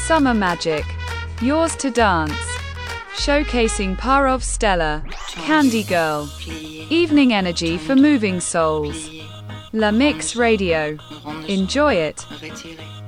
Summer Magic, Yours to Dance, showcasing Parov Stella, Candy Girl, Evening Energy for Moving Souls, La Mix Radio. Enjoy it.